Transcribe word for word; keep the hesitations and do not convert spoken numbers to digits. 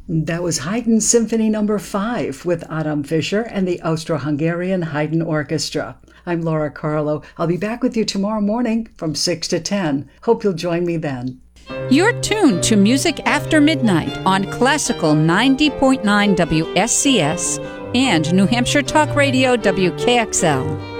That was Haydn Symphony Number five with Adam Fischer and the Austro-Hungarian Haydn Orchestra. I'm Laura Carlo. I'll be back with you tomorrow morning from six to ten. Hope you'll join me then. You're tuned to Music After Midnight on Classical ninety point nine W S C S and New Hampshire Talk Radio W K X L.